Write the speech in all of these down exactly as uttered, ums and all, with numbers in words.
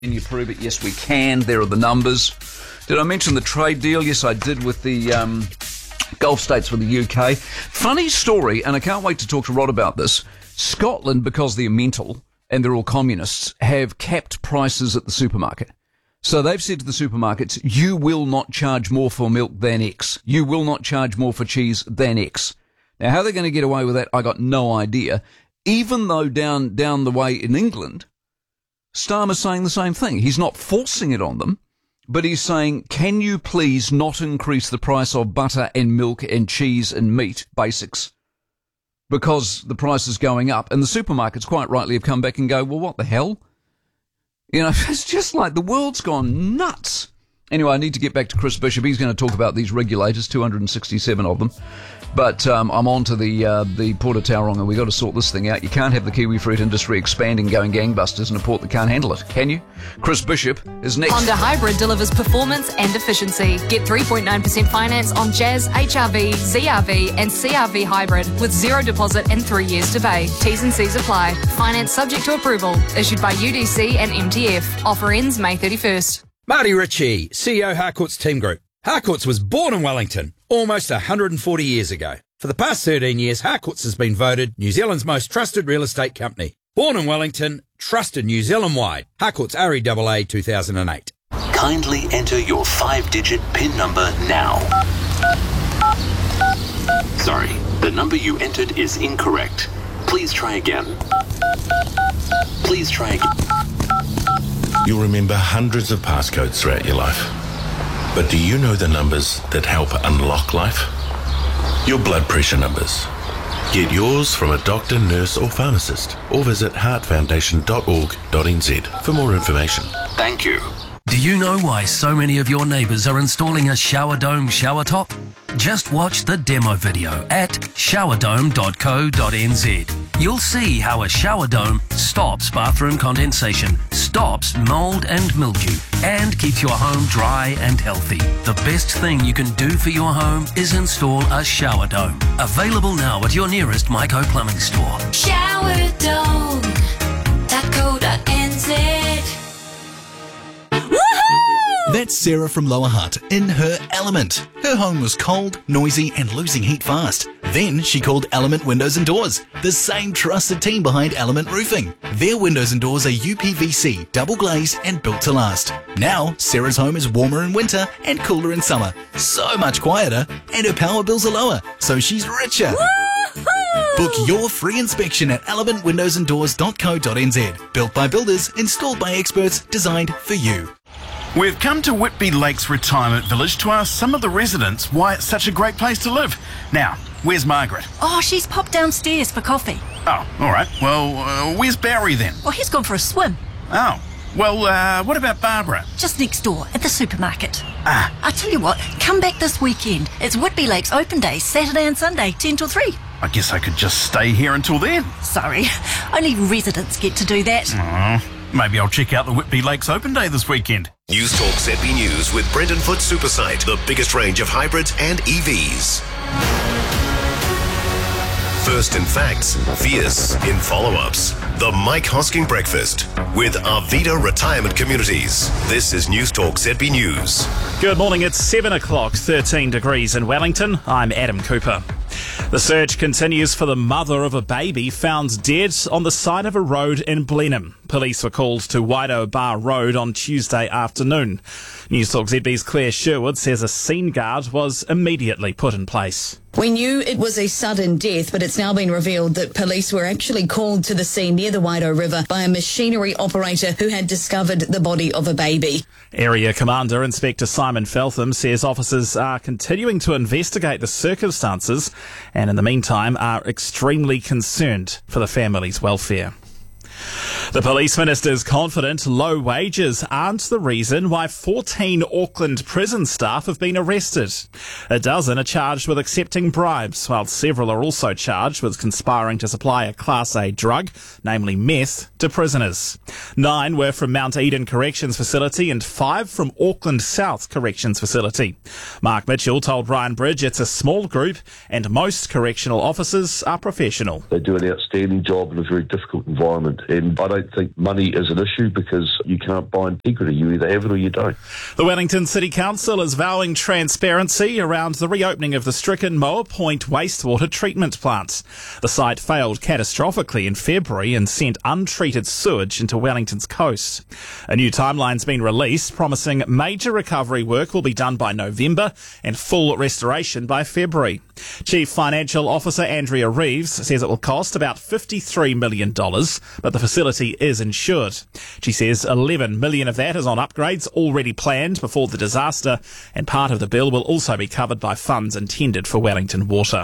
Can you prove it? Yes, we can. There are the numbers. Did I mention the trade deal? Yes, I did, with the um, Gulf states with the U K. Funny story, and I can't wait to talk to Rod about this. Scotland, because they're mental and they're all communists, have capped prices at the supermarket. So they've said to the supermarkets, you will not charge more for milk than X. You will not charge more for cheese than X. Now, how they're going to get away with that, I got no idea. Even though down down the way in England, Starmer's saying the same thing. He's not forcing it on them, but he's saying, can you please not increase the price of butter and milk and cheese and meat, basics, because the price is going up. And the supermarkets quite rightly have come back and go, well, what the hell? You know, it's just like the world's gone nuts. Anyway, I need to get back to Chris Bishop. He's going to talk about these regulators, two hundred sixty-seven of them. But um, I'm on to the uh, the Port of Tauranga. We've got to sort this thing out. You can't have the kiwi fruit industry expanding, going gangbusters in a port that can't handle it, can you? Chris Bishop is next. Honda Hybrid delivers performance and efficiency. Get three point nine percent finance on Jazz, H R V, Z R V and C R V Hybrid with zero deposit and three years to pay. T's and C's apply. Finance subject to approval. Issued by U D C and M T F. Offer ends May thirty-first. Marty Ritchie, C E O Harcourt's Team Group. Harcourt's was born in Wellington almost one hundred forty years ago. For the past thirteen years, Harcourt's has been voted New Zealand's most trusted real estate company. Born in Wellington, trusted New Zealand-wide. Harcourt's R E A A two thousand eight. Kindly enter your five-digit PIN number now. Sorry, the number you entered is incorrect. Please try again. Please try again. You'll remember hundreds of passcodes throughout your life. But do you know the numbers that help unlock life? Your blood pressure numbers. Get yours from a doctor, nurse or pharmacist, or visit heart foundation dot org dot n z for more information. Thank you. Do you know why so many of your neighbours are installing a shower dome shower top? Just watch the demo video at shower dome dot co dot n z. You'll see how a shower dome stops bathroom condensation, stops mould and mildew, and keeps your home dry and healthy. The best thing you can do for your home is install a shower dome. Available now at your nearest Myco Plumbing store. shower dome dot co dot n z. That's Sarah from Lower Hutt in her element. Her home was cold, noisy and losing heat fast. Then she called Element Windows and Doors, the same trusted team behind Element Roofing. Their windows and doors are U P V C, double glazed and built to last. Now, Sarah's home is warmer in winter and cooler in summer. So much quieter, and her power bills are lower, so she's richer. Woo-hoo! Book your free inspection at element windows and doors dot co dot n z. Built by builders, installed by experts, designed for you. We've come to Whitby Lakes Retirement Village to ask some of the residents why it's such a great place to live. Now, where's Margaret? Oh, she's popped downstairs for coffee. Oh, all right. Well, uh, where's Barry then? Well, he's gone for a swim. Oh, well, uh, what about Barbara? Just next door, at the supermarket. Ah. I tell you what, come back this weekend. It's Whitby Lakes Open Day, Saturday and Sunday, ten till three. I guess I could just stay here until then. Sorry, only residents get to do that. Oh, maybe I'll check out the Whitby Lakes Open Day this weekend. News Talk Z B News with Brendan Foot Supersite, the biggest range of hybrids and E Vs. First in facts, fierce in follow-ups. The Mike Hosking Breakfast with Arvida Retirement Communities. This is News Talk Z B News. Good morning, it's seven o'clock, thirteen degrees in Wellington. I'm Adam Cooper. The search continues for the mother of a baby found dead on the side of a road in Blenheim. Police were called to Waido Bar Road on Tuesday afternoon. News Talk Z B's Claire Sherwood says a scene guard was immediately put in place. We knew it was a sudden death, but it's now been revealed that police were actually called to the scene near the Waido River by a machinery operator who had discovered the body of a baby. Area Commander Inspector Simon Feltham says officers are continuing to investigate the circumstances and in the meantime are extremely concerned for the family's welfare. The police minister is confident low wages aren't the reason why fourteen Auckland prison staff have been arrested. A dozen are charged with accepting bribes, while several are also charged with conspiring to supply a Class A drug, namely meth, to prisoners. Nine were from Mount Eden Corrections Facility and five from Auckland South Corrections Facility. Mark Mitchell told Brian Bridge it's a small group and most correctional officers are professional. They do an outstanding job in a very difficult environment, and I don't don't think money is an issue because you can't buy integrity. You either have it or you don't. The Wellington City Council is vowing transparency around the reopening of the stricken Moa Point wastewater treatment plant. The site failed catastrophically in February and sent untreated sewage into Wellington's coast. A new timeline's been released, promising major recovery work will be done by November and full restoration by February. Chief Financial Officer Andrea Reeves says it will cost about fifty-three million dollars, but the facility is insured. She says eleven million dollars of that is on upgrades already planned before the disaster, and part of the bill will also be covered by funds intended for Wellington Water.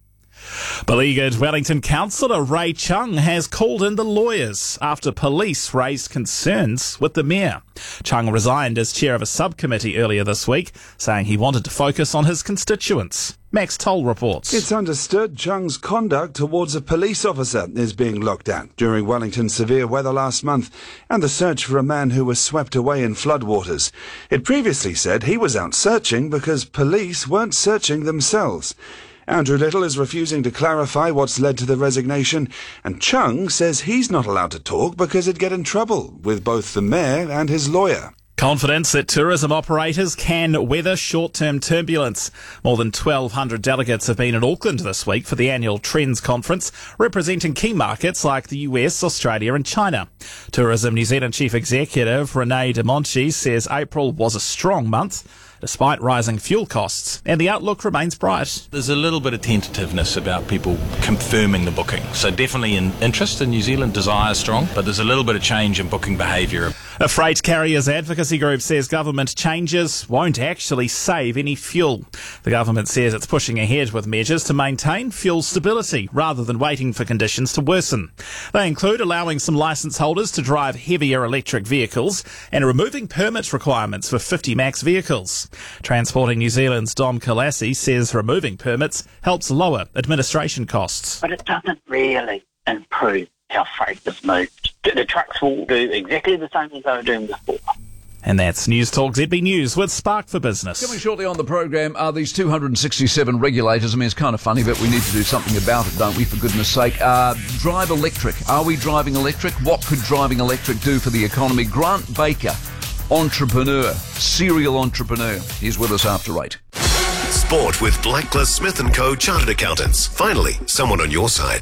Beleaguered Wellington councillor Ray Chung has called in the lawyers after police raised concerns with the mayor. Chung resigned as chair of a subcommittee earlier this week, saying he wanted to focus on his constituents. Max Toll reports. It's understood Chung's conduct towards a police officer is being looked at during Wellington's severe weather last month and the search for a man who was swept away in floodwaters. It previously said he was out searching because police weren't searching themselves. Andrew Little is refusing to clarify what's led to the resignation, and Chung says he's not allowed to talk because he'd get in trouble with both the mayor and his lawyer. Confidence that tourism operators can weather short-term turbulence. More than twelve hundred delegates have been in Auckland this week for the annual Trends Conference, representing key markets like the U S, Australia and China. Tourism New Zealand Chief Executive Renee de Monchi says April was a strong month, despite rising fuel costs, and the outlook remains bright. There's a little bit of tentativeness about people confirming the booking. So definitely in interest in New Zealand, desire strong, but there's a little bit of change in booking behaviour. A freight carriers advocacy group says government changes won't actually save any fuel. The government says it's pushing ahead with measures to maintain fuel stability rather than waiting for conditions to worsen. They include allowing some licence holders to drive heavier electric vehicles and removing permit requirements for fifty max vehicles. Transporting New Zealand's Dom Kalassi says removing permits helps lower administration costs. But it doesn't really improve how freight is moved. The trucks will do exactly the same as they were doing before. And that's News Talk Z B News with Spark for Business. Coming shortly on the program are these two hundred sixty-seven regulators. I mean, it's kind of funny, but we need to do something about it, don't we, for goodness sake. Uh, drive electric. Are we driving electric? What could driving electric do for the economy? Grant Baker, entrepreneur, serial entrepreneur. He's with us after eight. Sport with Blacklist Smith and Co. Chartered Accountants. Finally, someone on your side.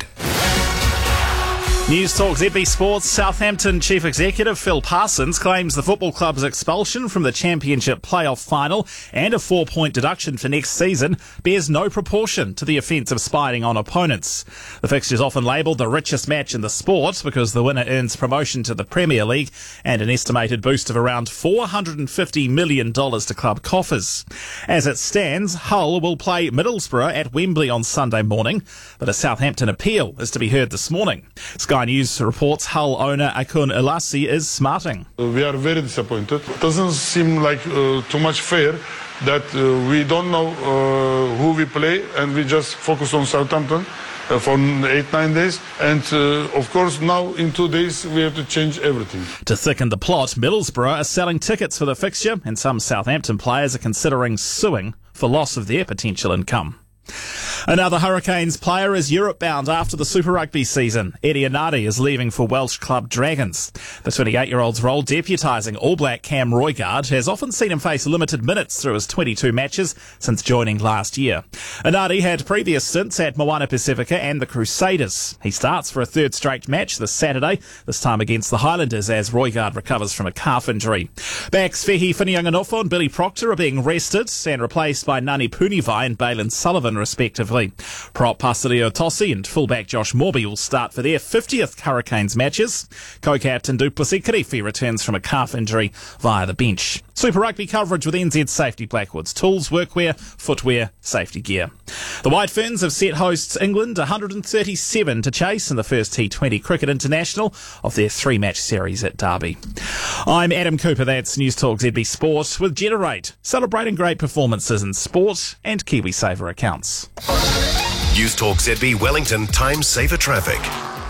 News Talk Z B Sports. Southampton Chief Executive Phil Parsons claims the football club's expulsion from the Championship playoff final and a four-point deduction for next season bears no proportion to the offence of spying on opponents. The fixture is often labelled the richest match in the sport because the winner earns promotion to the Premier League and an estimated boost of around four hundred fifty million dollars to club coffers. As it stands, Hull will play Middlesbrough at Wembley on Sunday morning, but a Southampton appeal is to be heard this morning. Sky News reports Hull owner Akun Elasi is smarting. We are very disappointed. It doesn't seem like uh, too much fair that uh, we don't know uh, who we play and we just focus on Southampton uh, for eight, nine days. And uh, of course now in two days we have to change everything. To thicken the plot, Middlesbrough are selling tickets for the fixture and some Southampton players are considering suing for loss of their potential income. Another Hurricanes player is Europe-bound after the Super Rugby season. Eddie Anadi is leaving for Welsh club Dragons. The twenty-eight-year-old's role deputising All Black Cam Roigard has often seen him face limited minutes through his twenty-two matches since joining last year. Anadi had previous stints at Moana Pacifica and the Crusaders. He starts for a third straight match this Saturday, this time against the Highlanders as Roigard recovers from a calf injury. Backs Fehi Whinianganofo and Billy Proctor are being rested and replaced by Nani Punivai and Balin Sullivan respectively. Prop Pastoreo Tossi and fullback Josh Morby will start for their fiftieth Hurricanes matches. Co-captain Duplessis Kirifi returns from a calf injury via the bench. Super Rugby coverage with N Z Safety Blackwoods. Tools, workwear, footwear, safety gear. The White Ferns have set hosts England one hundred thirty-seven to chase in the first T twenty Cricket International of their three-match series at Derby. I'm Adam Cooper, that's News Talk Z B Sport with Generate, celebrating great performances in sport and KiwiSaver accounts. News Talk Z B Wellington Time Saver Traffic.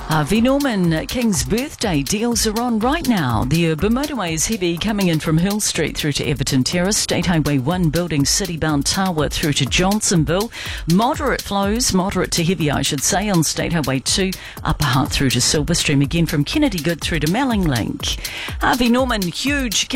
Harvey Norman, King's birthday deals are on right now. The urban motorway is heavy coming in from Hill Street through to Everton Terrace, State Highway one building city-bound Tower through to Johnsonville. Moderate flows, moderate to heavy I should say, on State Highway two, Upper Hutt through to Silverstream, again from Kennedy Good through to Melling Link. Harvey Norman, huge